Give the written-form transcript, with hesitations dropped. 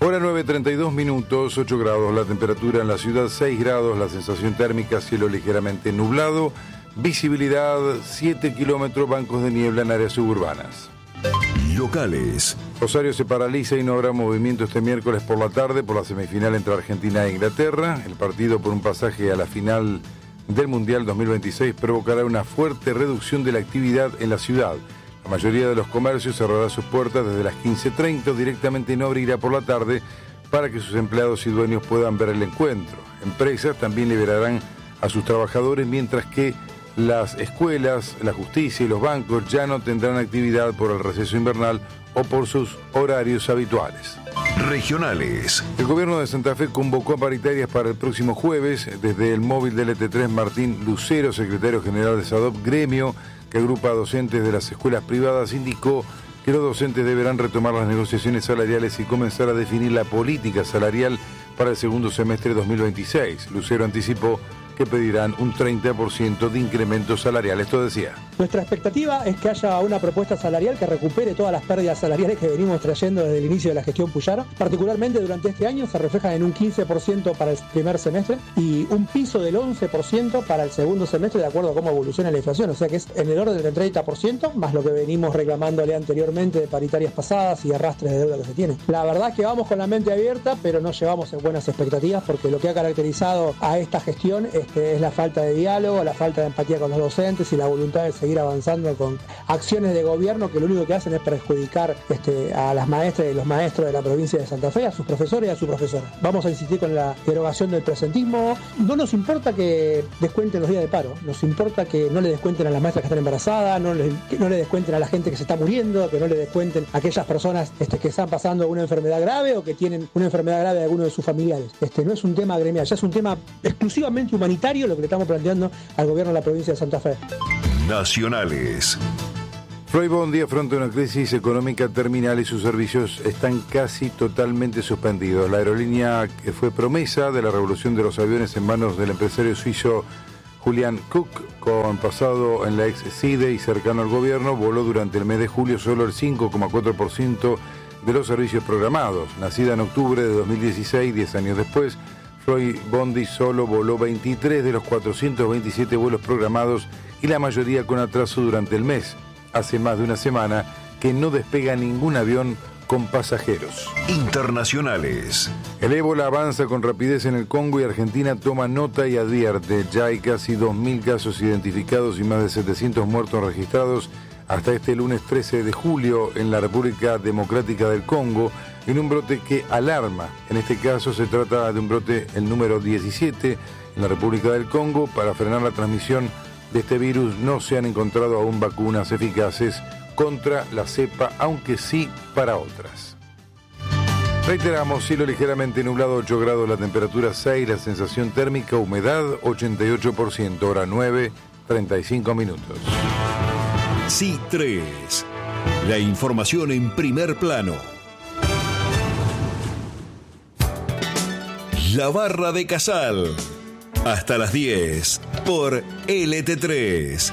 Hora 9:32 minutos, 8 grados la temperatura en la ciudad, 6 grados la sensación térmica, cielo ligeramente nublado, visibilidad 7 kilómetros, bancos de niebla en áreas suburbanas. Locales. Rosario se paraliza y no habrá movimiento este miércoles por la tarde por la semifinal entre Argentina e Inglaterra. El partido por un pasaje a la final del Mundial 2026 provocará una fuerte reducción de la actividad en la ciudad. La mayoría de los comercios cerrará sus puertas desde las 15:30 o directamente no abrirá por la tarde para que sus empleados y dueños puedan ver el encuentro. Empresas también liberarán a sus trabajadores, mientras que las escuelas, la justicia y los bancos ya no tendrán actividad por el receso invernal o por sus horarios habituales. Regionales. El gobierno de Santa Fe convocó a paritarias para el próximo jueves. Desde el móvil del ET3, Martín Lucero, secretario general de SADOP, gremio que agrupa a docentes de las escuelas privadas, indicó que los docentes deberán retomar las negociaciones salariales y comenzar a definir la política salarial para el segundo semestre de 2026. Lucero anticipó que pedirán un 30% de incremento salarial. Esto decía: nuestra expectativa es que haya una propuesta salarial que recupere todas las pérdidas salariales que venimos trayendo desde el inicio de la gestión Puyaro. Particularmente durante este año se reflejan en un 15% para el primer semestre y un piso del 11% para el segundo semestre, de acuerdo a cómo evoluciona la inflación. O sea que es en el orden del 30%, más lo que venimos reclamándole anteriormente de paritarias pasadas y arrastres de deuda que se tiene. La verdad es que vamos con la mente abierta, pero no llevamos en buenas expectativas, porque lo que ha caracterizado a esta gestión es la falta de diálogo, la falta de empatía con los docentes y la voluntad de seguir avanzando con acciones de gobierno que lo único que hacen es perjudicar a las maestras y los maestros de la provincia de Santa Fe, a sus profesores y a sus profesoras. Vamos a insistir con la derogación del presentismo. No nos importa que descuenten los días de paro, nos importa que no le descuenten a las maestras que están embarazadas, que no le descuenten a la gente que se está muriendo, que no le descuenten a aquellas personas que están pasando una enfermedad grave o que tienen una enfermedad grave de alguno de sus familiares. No es un tema gremial, ya es un tema exclusivamente humanitario lo que le estamos planteando al gobierno de la provincia de Santa Fe. Nacionales. Floyd Bondi afronta una crisis económica terminal y sus servicios están casi totalmente suspendidos. La aerolínea, que fue promesa de la revolución de los aviones en manos del empresario suizo Julian Cook, con pasado en la ex CIDE y cercano al gobierno, voló durante el mes de julio solo el 5,4% de los servicios programados. Nacida en octubre de 2016, 10 años después, Floyd Bondi solo voló 23 de los 427 vuelos programados y la mayoría con atraso durante el mes. Hace más de una semana que no despega ningún avión con pasajeros. Internacionales. El ébola avanza con rapidez en el Congo y Argentina toma nota y advierte. Ya hay casi 2.000 casos identificados y más de 700 muertos registrados hasta este lunes 13 de julio en la República Democrática del Congo, en un brote que alarma. En este caso se trata de un brote, el número 17, en la República del Congo. Para frenar la transmisión de este virus no se han encontrado aún vacunas eficaces contra la cepa, aunque sí para otras. Reiteramos, cielo ligeramente nublado, 8 grados la temperatura, 6 la sensación térmica, humedad 88%, hora 9:35 minutos. Sí 3. La información en primer plano. La Barra de Casal. Hasta las 10 por LT3.